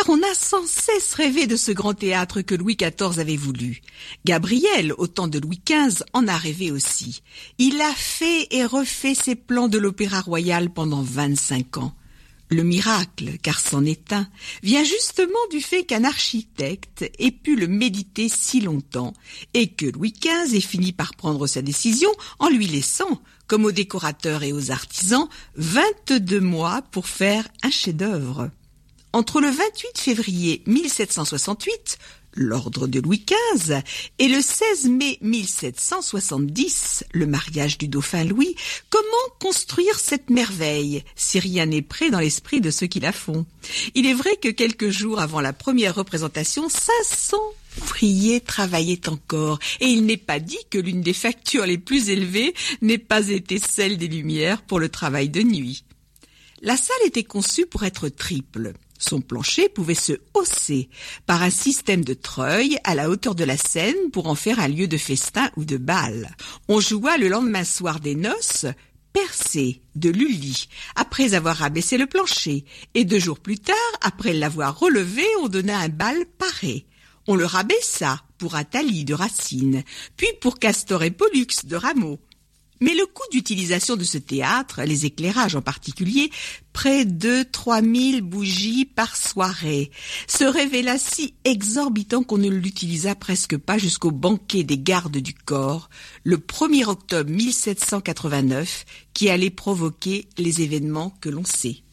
car on a sans cesse rêvé de ce grand théâtre que Louis XIV avait voulu. Gabriel, au temps de Louis XV, en a rêvé aussi. Il a fait et refait ses plans de l'Opéra Royal pendant 25 ans. Le miracle, car c'en est un, vient justement du fait qu'un architecte ait pu le méditer si longtemps et que Louis XV ait fini par prendre sa décision en lui laissant, comme aux décorateurs et aux artisans, 22 mois pour faire un chef-d'œuvre. Entre le 28 février 1768, l'ordre de Louis XV, et le 16 mai 1770, le mariage du dauphin Louis, comment construire cette merveille, si rien n'est prêt dans l'esprit de ceux qui la font? Il est vrai que quelques jours avant la première représentation, 500 ouvriers travaillaient encore, et il n'est pas dit que l'une des factures les plus élevées n'ait pas été celle des lumières pour le travail de nuit. La salle était conçue pour être triple. Son plancher pouvait se hausser par un système de treuil à la hauteur de la scène pour en faire un lieu de festin ou de bal. On joua le lendemain soir des noces percé de Lully, après avoir rabaissé le plancher, et 2 jours plus tard, après l'avoir relevé, on donna un bal paré. On le rabaissa pour Athalie de Racine, puis pour Castor et Pollux de Rameau. Mais le coût d'utilisation de ce théâtre, les éclairages en particulier, près de 3000 bougies par soirée, se révéla si exorbitant qu'on ne l'utilisa presque pas jusqu'au banquet des gardes du corps, le 1er octobre 1789, qui allait provoquer les événements que l'on sait.